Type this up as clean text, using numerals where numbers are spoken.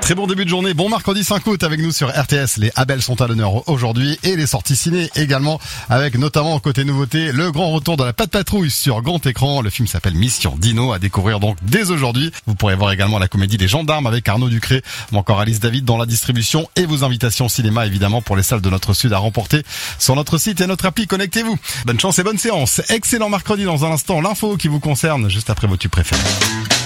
Très bon début de journée, bon mercredi 5 août avec nous sur RTS. Les Abel sont à l'honneur aujourd'hui et les sorties ciné également, avec notamment côté nouveauté le grand retour de la Patte Patrouille sur grand écran. Le film s'appelle Mission Dino, à découvrir donc dès aujourd'hui. Vous pourrez voir également la comédie Les Gendarmes avec Arnaud Ducré ou encore Alice David dans la distribution, et vos invitations cinéma évidemment pour les salles de notre sud à remporter sur notre site et notre appli. Connectez-vous. Bonne chance et bonne séance. Excellent mercredi. Dans un instant, l'info qui vous concerne juste après vos tubes préférés.